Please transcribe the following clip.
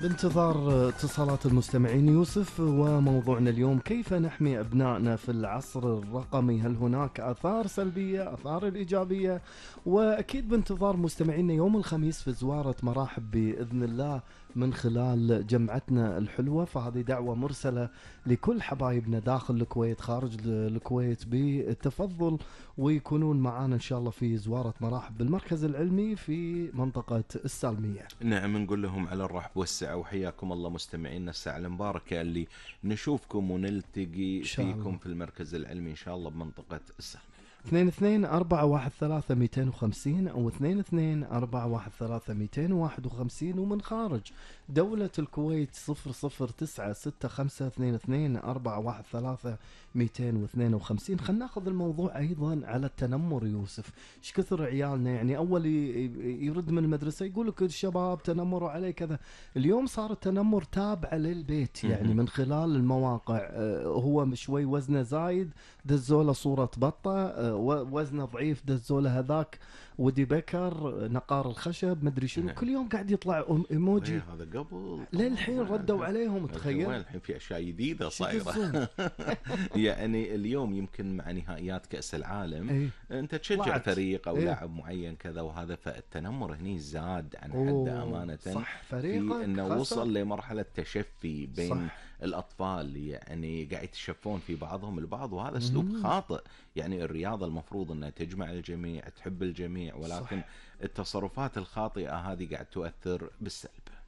بانتظار اتصالات المستمعين يوسف، وموضوعنا اليوم كيف نحمي أبنائنا في العصر الرقمي؟ هل هناك آثار سلبية، آثار الإيجابية؟ وأكيد بانتظار مستمعينا يوم الخميس في زوارة مراحب بإذن الله من خلال جمعتنا الحلوة. فهذه دعوة مرسلة لكل حبايبنا داخل الكويت خارج الكويت بالتفضل ويكونون معنا إن شاء الله في زوارة مراحب بالمركز العلمي في منطقة السالمية. نعم، نقول لهم على الرحب والسعة، وحياكم الله مستمعينا الساعة المباركة اللي نشوفكم ونلتقي فيكم في المركز العلمي إن شاء الله بمنطقة السالمية. 22-413-250 أو 22-413-251، ومن خارج دولة الكويت 00965-22-413-252. خلنا ناخذ الموضوع أيضا على التنمر يوسف. ايش كثر عيالنا يعني أول يرد من المدرسة يقول لك الشباب تنمروا عليه كذا. اليوم صار التنمر تابع للبيت، يعني من خلال المواقع. هو شوي وزنه زايد دزوله صورة بطة، وزنه ضعيف دزوله هذاك ودي بكر نقار الخشب مدري شنو. كل يوم قاعد يطلع ايموجي. هذا قبل للحين ردوا عليهم، تخيل. الحين في اشياء جديده صايره. يعني اليوم يمكن مع نهائيات كاس العالم انت تشجع فريق او لاعب معين كذا وهذا، فالتنمر هني زاد عن حده امانه. صح، في انه وصل لمرحله تشفي بين صح. الاطفال، يعني قاعد يتشفون في بعضهم البعض، وهذا اسلوب خاطئ. يعني الرياضه المفروض انها تجمع الجميع، تحب الجميع، ولكن صح. التصرفات الخاطئه هذه قاعد تؤثر بالسلب.